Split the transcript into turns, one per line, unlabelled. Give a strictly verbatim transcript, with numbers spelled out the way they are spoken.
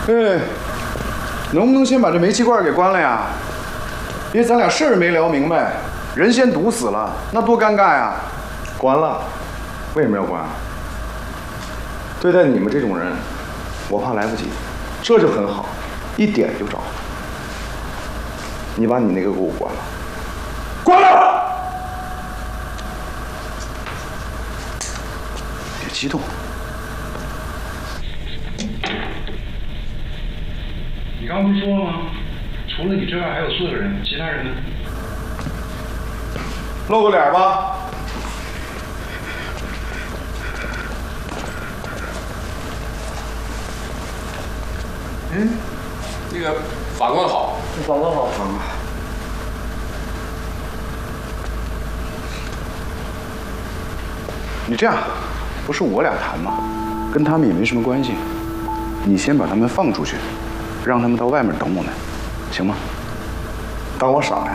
哎，能不能先把这煤气罐给关了呀？别咱俩事儿没聊明白，人先堵死了，那多尴尬呀！关了，为什么要关啊？对待你们这种人，我怕来不及，这就很好，一点就着。你把你那个给我关了，关了！别激动。
你刚不是说了吗？除了你之外还有四个人，其他人呢？
露个脸吧。
嗯，那个法官好，
法官好。你这样，不是我俩谈吗？跟他们也没什么关系。你先把他们放出去。 让他们到外面等我们，行吗？当我傻呀？